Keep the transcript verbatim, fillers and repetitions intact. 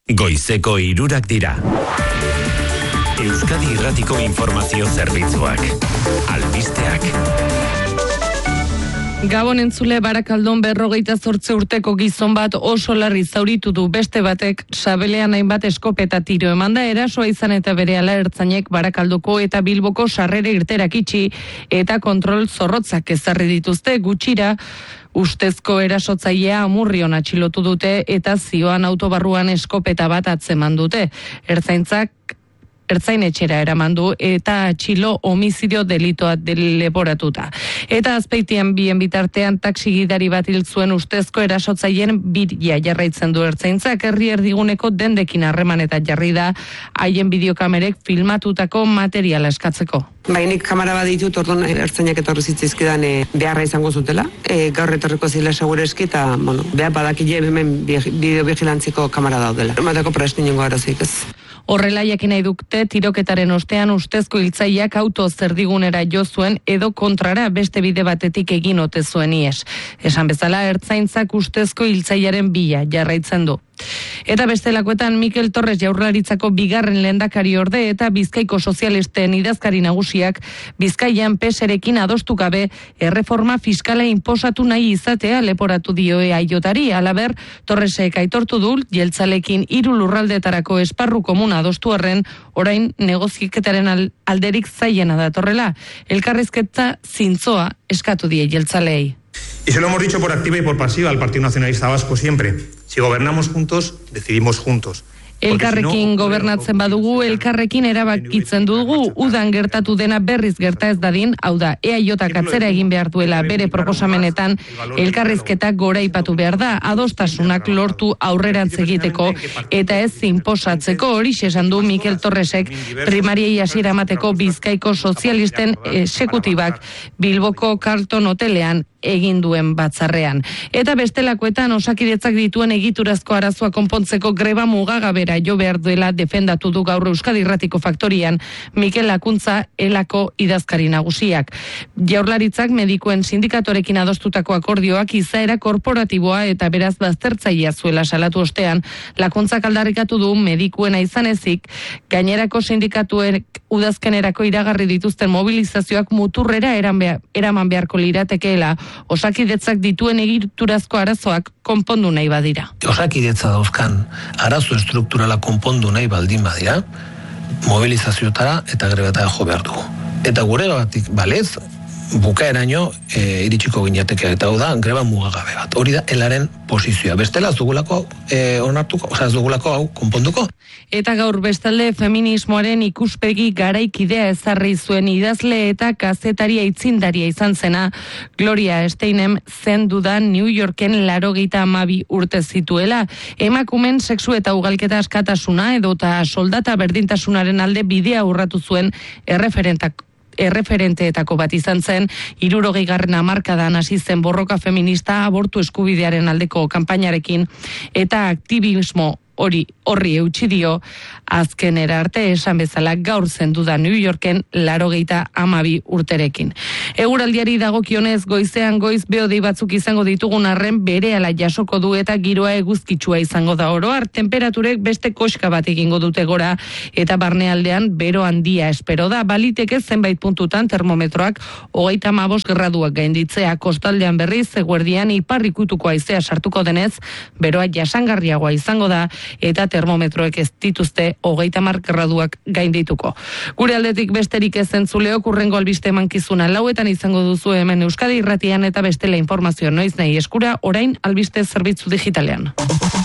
Goizeko hirurak dira. Euskadi Irratiko Informazio Zerbitzuak. Albisteak. Gabon entzule, Barakaldon berrogeita zortze urteko gizon bat oso larri zauritu du, beste batek sabelean hainbat eskopeta tiro emanda, erasoa izan eta berehala ertzainek Barakaldoko eta Bilboko sarrera irterak itxi eta kontrol zorrotzak ezarri dituzte. Gutxira ustezko erasotzailea Amurrion atxilotu dute eta zioan autobarruan eskopeta bat atzeman dute. Ertzaintzak ertzainetxera eramandu eta atxilo homizidio delitoa leporatuta. Eta Azpeitian bien bitartean taxi gidari bat hil zuen ustezko erasotzaileen bila jarraitzen du ertzaintzak. Herri erdiguneko dendekin harreman eta jarri da haien bideokamerek filmatutako materiala eskatzeko. Bainik kamera bat ditut, orduan ertzainak etorri zitzaizkidan e, beharra izango zutela. E, gaur etorriko zila segureski eta, bueno, behar badakile hemen bideovigilantziko kamera daudela. Emateko prest inongo arazoik ez. Horrela jakin nahi dukte tiroketaren ostean ustezko hiltzaileak auto zerdigunera jo zuen edo kontrara beste bide batetik egin ote zuen ihes. Esan bezala ertzaintzak ustezko hiltzailearen bila jarraitzen du. Eta bestelakoetan Mikel Torres Jaurlaritzako bigarren lehendakari orde eta Bizkaiko sozialisten idazkari nagusiak Bizkaian peserekin adostu gabe erreforma fiskala inposatu nahi izatea leporatu dio eaiotari. Halaber, Torresek aitortu du jeltzalekin hiru lurraldetarako esparru komuna adostu arren orain negoziaketaren alderik zailena datorrela. Elkarrizketa zintzoa eskatu die jeltzaleei. Y se lo hemos dicho por activa y por pasiva al Partido Nacionalista Vasco siempre. Si gobernamos juntos, decidimos juntos. Elkarrekin gobernatzen badugu, elkarrekin erabakitzen dugu, udan gertatu dena berriz gerta ez dadin, hau da, eaiotak atzera egin behar duela bere proposamenetan, elkarrizketak goraipatu behar da, adostasunak lortu aurrerantz egiteko, eta ez inposatzeko. Hori esan du Mikel Torresek primariei hasiera emateko Bizkaiko sozialisten esekutibak Bilboko Carlton hotelean egin duen batzarrean. Eta bestelakoetan Osakidetzak dituen egiturazko arazoa konpontzeko greba mugagabera jo behar duela defendatu du gaur Euskadi Irratiko Faktorian Mikel Lakuntza elako idazkari nagusiak. Jaurlaritzak medikuen sindikatorekin adostutako akordioak izaera korporatiboa eta beraz baztertzailea zuela salatu ostean, Lakuntzak aldarrikatu du medikuena izan ezik, gainerako sindikatuek udazkenerako iragarri dituzten mobilizazioak muturrera eraman beharko liratekeela, Osakidetzak dituen egiturazko arazoak konpondu nahi badira. Osakidetza dauzkan arazo estrukturala konpondu nahi baldin badira, mobilizazioetara eta grebetara jo behar dugu. Eta gure batik balez, bukaeraino e, iritsiko ginateke, eta hau da, greba mugagabe bat. Hori da, elaren posizioa. Bestela, ez dugulako e, onartuko, oza, ez dugulako hau konponduko. Eta gaur bestalde feminismoaren ikuspegi garaikidea ezarri zuen idazle eta kazetaria itzindaria izan zena, Gloria Steinem zen dudan New Yorken laurogeita hamabi urte zituela. Emakumen sexu eta ugalketa askatasuna edota soldata berdintasunaren alde bidea urratu zuen erreferentak erreferenteetako bat izan zen, hirurogeigarren hamarkadan hasi zen borroka feminista abortu eskubidearen aldeko kanpainarekin eta aktivismo hori horri eutsi dio azkenera arte esan bezala gaur zendu da New Yorken laurogeita hamabi urterekin. Eguraldiari dagokionez goizean goiz behodei batzuk izango ditugun arren berehala jasoko du eta giroa eguzkitsua izango da oro har, temperaturek beste koska bat egingo dute gora eta barnealdean bero handia espero da. Baliteke zenbait puntutan termometroak hogeita hamabost graduak gainditzea, kostaldean berriz eguerdian iparrikutuko haizea sartuko denez, beroa jasangarriagoa izango da eta termometroek ez dituzte hogeita hamar graduak gaindituko. Gure aldetik besterik ez entzuleok hurrengo albiste emankizuna lauetan izango duzu hemen Euskadi Irratian eta bestela informazio noiz nahi eskura orain albiste zerbitzu digitalean.